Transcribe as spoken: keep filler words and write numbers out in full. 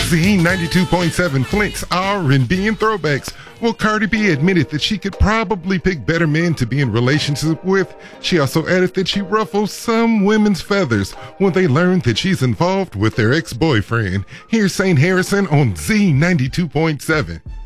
Z ninety-two point seven Flint's R and B and throwbacks. Well, Cardi B admitted that she could probably pick better men to be in relationship with. She also added that she ruffles some women's feathers when they learn that she's involved with their ex-boyfriend. Here's Saint Harrison on Z ninety-two point seven.